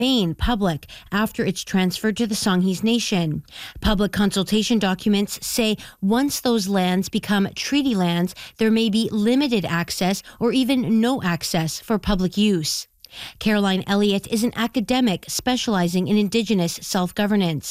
remain public after it's transferred to the Songhees Nation. Public consultation documents say once those lands become treaty lands, there may be limited access or even no access for public use. Caroline Elliott is an academic specializing in Indigenous self-governance.